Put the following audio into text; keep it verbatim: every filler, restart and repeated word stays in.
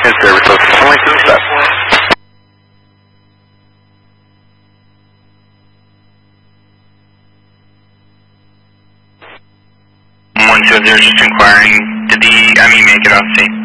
Good service, location only to the step. one two zero, just inquiring, did the M E make it off state?